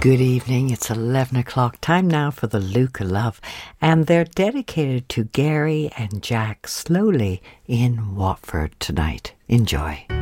Good evening. It's 11 o'clock. Time now for the Luke of Love. And they're dedicated to Gary and Jack Slowly in Watford tonight. Enjoy.